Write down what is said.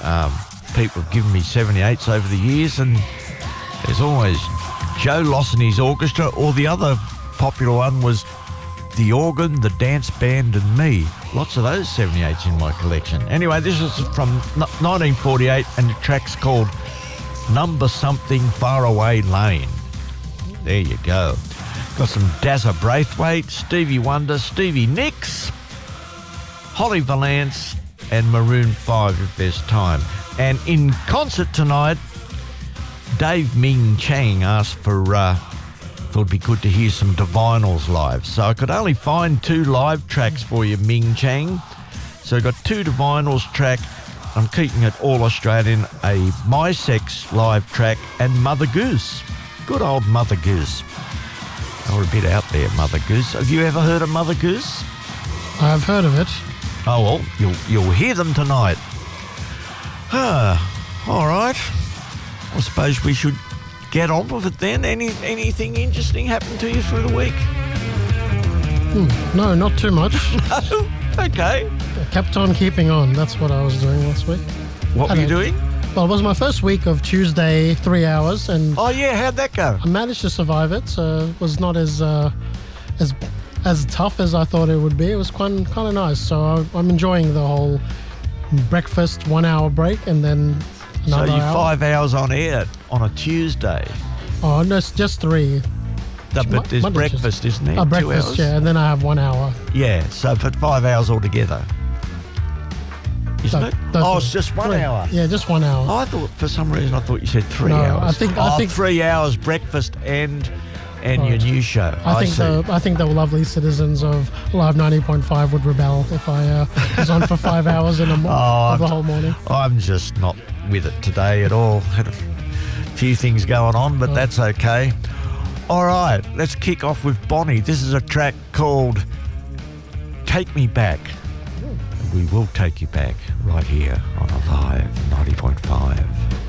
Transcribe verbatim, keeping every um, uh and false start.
Um, people have given me seventy-eights over the years, and there's always Joe Loss and his orchestra, or the other popular one was The Organ, The Dance Band and Me. Lots of those seventy-eights in my collection. Anyway, this is from nineteen forty-eight, and the track's called Number Something Faraway Lane. There you go. Got some Dazza Braithwaite, Stevie Wonder, Stevie Nicks, Holly Valance, and Maroon five if there's time. And in concert tonight, Dave Ming Chang asked for, uh, thought it'd be good to hear some Divinals live. So I could only find two live tracks for you, Ming Chang. So I got two Divinals track. I'm keeping it all Australian, a My Sex live track, and Mother Goose. Good old Mother Goose. They were a bit out there, Mother Goose. Have you ever heard of Mother Goose? I've heard of it. Oh, well, you'll, you'll hear them tonight. Ah, all right. I suppose we should get on with it then. Any Anything interesting happened to you through the week? Hmm, no, not too much. No? Okay. I kept on keeping on. That's what I was doing last week. What were you doing? Well, it was my first week of Tuesday, three hours, and Oh, yeah, how'd that go? I managed to survive it. So it was not as uh, as as tough as I thought it would be. It was quite kind of nice. So I, I'm enjoying the whole breakfast, one hour break, and then So another you're hour. five hours on air on a Tuesday. Oh, no, it's just three. No, Mon- but there's Monday, breakfast, isn't there? Oh, Two breakfast, hours? yeah, and then I have one hour. Yeah, so for five hours altogether. Isn't So it? that's Oh, it. it's just one Three. hour. Yeah, just one hour. I thought, for some reason, I thought you said three No, hours. I think- I oh, think- three hours breakfast and and Right. your new show. I think see. the I think the lovely citizens of Live ninety point five would rebel if I uh, was on for five hours in a mo- Oh, of the I'm- whole morning. I'm just not with it today at all. Had a few things going on, but Oh. that's okay. All right, let's kick off with Bonnie. This is a track called Take Me Back. We will take you back right here on Alive ninety point five.